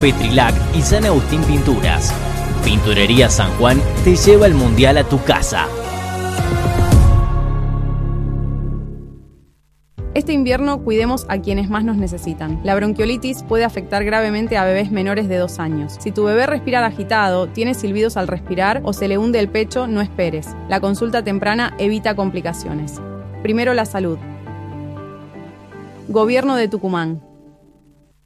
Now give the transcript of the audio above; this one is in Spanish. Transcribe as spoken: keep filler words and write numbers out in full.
Petrilac y San Agustín Pinturas. Pinturería San Juan te lleva el mundial a tu casa. Este invierno cuidemos a quienes más nos necesitan. La bronquiolitis puede afectar gravemente a bebés menores de dos años. Si tu bebé respira agitado, tiene silbidos al respirar o se le hunde el pecho, no esperes. La consulta temprana evita complicaciones. Primero la salud. Gobierno de Tucumán.